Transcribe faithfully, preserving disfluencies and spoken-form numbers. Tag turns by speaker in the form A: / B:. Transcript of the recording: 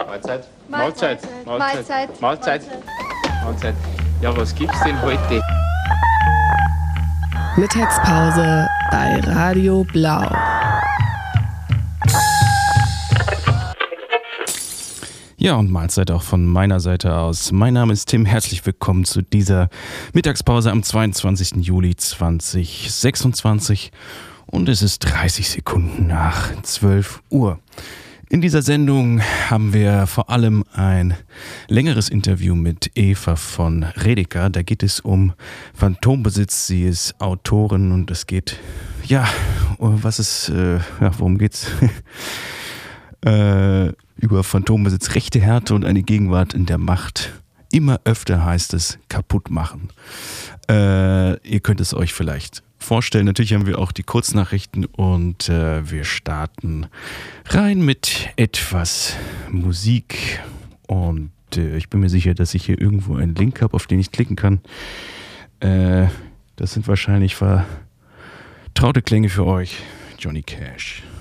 A: Mahlzeit.
B: Mahlzeit.
A: Mahlzeit. Mahlzeit. Mahlzeit. Ja, was gibt's denn heute?
C: Mittagspause bei Radio Blau.
D: Ja, und Mahlzeit auch von meiner Seite aus. Mein Name ist Tim, herzlich willkommen zu dieser Mittagspause am zweiundzwanzigsten Juli zweitausendsechsundzwanzig und es ist dreißig Sekunden nach zwölf Uhr. In dieser Sendung haben wir vor allem ein längeres Interview mit Eva von Redeker. Da geht es um Phantombesitz. Sie ist Autorin und es geht, ja, was ist, äh, ja, worum geht's? äh, über Phantombesitz, rechte Härte und eine Gegenwart in der Macht. Immer öfter heißt es kaputt machen. Äh, ihr könnt es euch vielleicht vorstellen. Natürlich haben wir auch die Kurznachrichten und äh, wir starten rein mit etwas Musik. Und äh, ich bin mir sicher, dass ich hier irgendwo einen Link habe, auf den ich klicken kann. Äh, das sind wahrscheinlich vertraute Klänge für euch. Johnny Cash.